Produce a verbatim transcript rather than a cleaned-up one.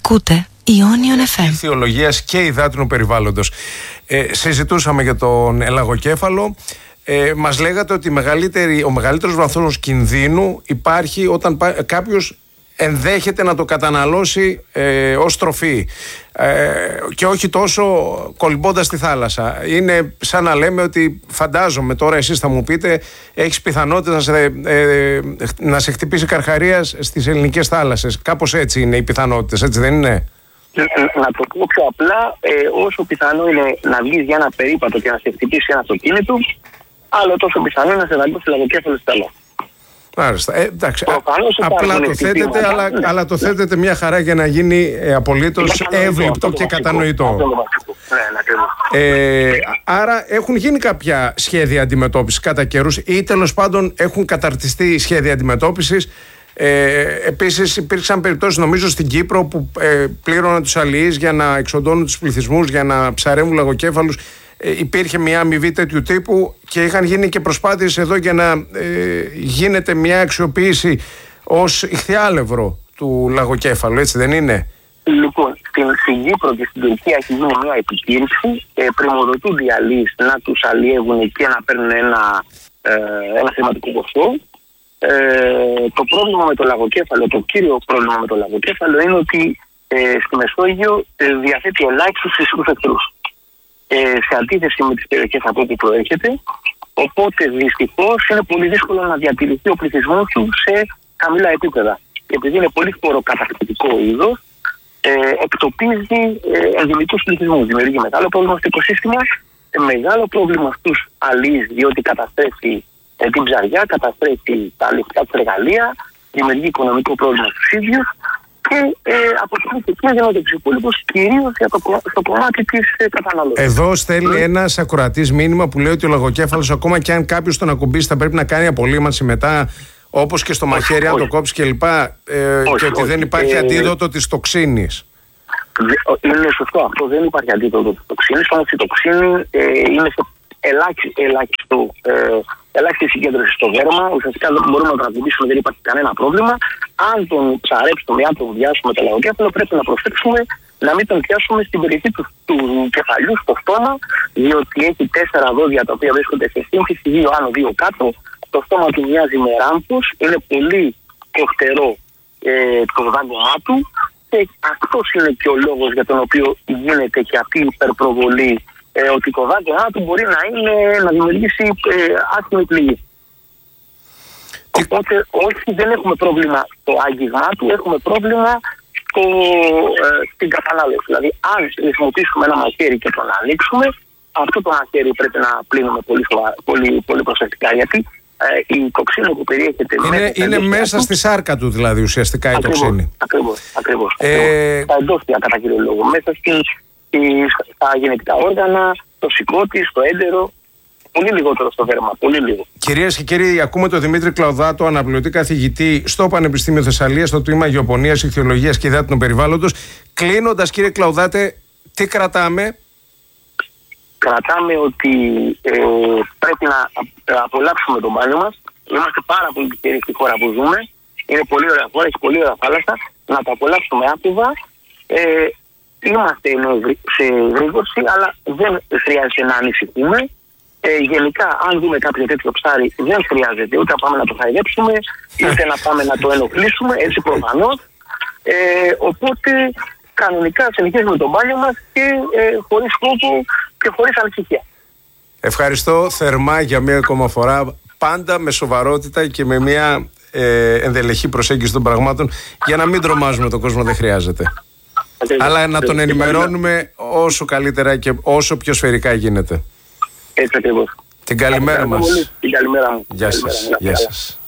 Ακούτε Ionion εφ εμ. Θεολογίας και υδάτινου περιβάλλοντος. Ε, συζητούσαμε για τον ελαγοκέφαλο. Ε, μας λέγατε ότι μεγαλύτερη, ο μεγαλύτερος βαθμός κινδύνου υπάρχει όταν κάποιος ενδέχεται να το καταναλώσει ε, ως τροφή ε, και όχι τόσο κολυμπώντας στη θάλασσα. Είναι σαν να λέμε ότι, φαντάζομαι τώρα εσείς θα μου πείτε, έχεις πιθανότητα να σε, ε, να σε χτυπήσει καρχαρίας στις ελληνικές θάλασσες. Κάπως έτσι είναι οι πιθανότητες, έτσι δεν είναι? Να το πω πιο απλά, ε, όσο πιθανό είναι να βγεις για ένα περίπατο και να σε χτυπήσει ένα αυτοκίνητο, άλλο τόσο πιθανό είναι να σε δαγκώσει λαγοκέφαλο στη θάλασσα. Μάλιστα. Ε, εντάξει. Απλά το θέτετε, αλλά, ναι. αλλά το θέτετε μια χαρά για να γίνει ε, απολύτως εύληπτο και κατανοητό. Ναι, ε, άρα έχουν γίνει κάποια σχέδια αντιμετώπισης κατά καιρούς ή τέλος πάντων έχουν καταρτιστεί σχέδια αντιμετώπισης. Ε, επίσης υπήρξαν περιπτώσεις, νομίζω στην Κύπρο, που ε, πλήρωναν τους αλληλείς για να εξοντώνουν τους πληθυσμούς, για να ψαρεύουν λαγοκέφαλους. Ε, υπήρχε μια αμοιβή τέτοιου τύπου και είχαν γίνει και προσπάθειες εδώ για να ε, γίνεται μια αξιοποίηση ως ηχθιάλευρο του λαγοκέφαλου, έτσι δεν είναι? Λοιπόν, στην, στην Κύπρο και στην Τουρκία έχει γίνει μια επικήρυξη. Ε, πρημοδοτούνται οι αλληλείς να τους αλλιεύουν και να παίρνουν ένα, ε, ένα θεματικό ποσό. Ε, το πρόβλημα με το λαγοκέφαλο, το κύριο πρόβλημα με το λαγοκέφαλο είναι ότι ε, στη Μεσόγειο ε, διαθέτει ελάχιστους φυσικούς εχθρούς. Ε, σε αντίθεση με τις περιοχές από όπου προέρχεται, οπότε δυστυχώς είναι πολύ δύσκολο να διατηρηθεί ο πληθυσμός του σε χαμηλά επίπεδα. Και επειδή είναι πολύ σποροκατακτητικό είδος, ε, εκτοπίζει ε, ενδυμικούς πληθυσμούς, δημιουργεί μεγάλο πρόβλημα στο οικοσύστημα, ε, μεγάλο πρόβλημα στους αλείς, διότι καταστρέφει ε, την ψαριά, καταστρέφει τα λεφτά του εργαλεία, δημιουργεί οικονομικό πρόβλημα στους ίδιους. Και ε, αποτελεί και γίνονται τους υπόλοιπους κυρίως για το, στο κομμάτι της ε, κατανάλωσης. Εδώ στέλνει mm. ένας ακροατής μήνυμα που λέει ότι ο λαγοκέφαλος, ακόμα και αν κάποιος τον ακουμπήσει, θα πρέπει να κάνει απολύμανση μετά, όπως και στο μαχαίρι, όχι, αν όχι. το κόψει κλπ. Ε, και ότι όχι. δεν υπάρχει ε, αντίδοτο της τοξίνης. Είναι σωστό αυτό, δεν υπάρχει αντίδοτο της τοξίνης. Όμως η τοξίνη ε, είναι σε ελάχιστο, ελάχιστο, ε, ελάχιστη συγκέντρωση στο δέρμα. Ουσιαστικά δεν μπορούμε να τον ακουμπήσουμε, δεν υπάρχει κανένα πρόβλημα. Αν τον ψαρέψουμε ή αν τον βιάσουμε το λαγοκέφαλο, πρέπει να προσέξουμε να μην τον πιάσουμε στην περιοχή του, του κεφαλιού, στο στόμα, διότι έχει τέσσερα δόντια τα οποία βρίσκονται σε σύγχυση, δύο άνω, δύο κάτω. Το στόμα του μοιάζει με ράμφος, είναι πολύ κοφτερό ε, το δάγκωμά του και αυτός είναι και ο λόγος για τον οποίο γίνεται και αυτή η υπερπροβολή, ε, ότι το δάγκωμά του μπορεί να, είναι, να δημιουργήσει ε, άσχημη πληγή. Οπότε όχι, δεν έχουμε πρόβλημα στο άγγιγμα του, έχουμε πρόβλημα στο, ε, στην κατανάλωση. Δηλαδή, αν χρησιμοποιήσουμε ένα μαχαίρι και τον ανοίξουμε, αυτό το μαχαίρι πρέπει να πλύνουμε πολύ, πολύ, πολύ προσεκτικά. Γιατί ε, η τοξίνη που περιέχεται είναι, μέσα, είναι μέσα στη σάρκα του, δηλαδή ουσιαστικά ακριβώς, η τοξίνη. Ακριβώς, ακριβώς. Ε... Στα εντόστια κατά κύριο λόγο. Μέσα στη, στη, στα γενετικά όργανα, το σηκώ της, το έντερο. Πολύ λιγότερο στο δέρμα, πολύ λίγο. Κυρίες και κύριοι, ακούμε τον Δημήτρη Κλαουδάτο, αναπληρωτή καθηγητή στο Πανεπιστήμιο Θεσσαλίας, στο τμήμα Γεωπονίας, Ηχθιολογίας και Υδάτινου Περιβάλλοντος. Κλείνοντας, κύριε Κλαουδάτε, τι κρατάμε? Κρατάμε ότι ε, πρέπει να απολαύσουμε τον μπάνιο μας. Είμαστε πάρα πολύ τυχεροί στη χώρα που ζούμε. Είναι πολύ ωραία χώρα, έχει πολύ ωραία θάλασσα. Να το απολαύσουμε άπειβα. Ε, είμαστε σε γρήγορση, αλλά δεν χρειάζεται να ανησυχούμε. Ε, γενικά, αν δούμε κάποιο τέτοιο ψάρι, δεν χρειάζεται ούτε να πάμε να το χαϊδέψουμε, ούτε να πάμε να το ενοχλήσουμε, έτσι προφανώς. Ε, οπότε, κανονικά συνεχίζουμε τον μπάνιο μας και ε, χωρίς φόβο και χωρίς ανησυχία. Ευχαριστώ θερμά για μία ακόμα φορά, πάντα με σοβαρότητα και με μία ε, ενδελεχή προσέγγιση των πραγμάτων, για να μην τρομάζουμε τον κόσμο, δεν χρειάζεται. Αλλά να τον ενημερώνουμε όσο καλύτερα και όσο πιο σφαιρικά γίνεται. Έτσι ακριβώς. Την καλημέρα μας. Την καλημέρα μου. Γεια σας. Γεια σας.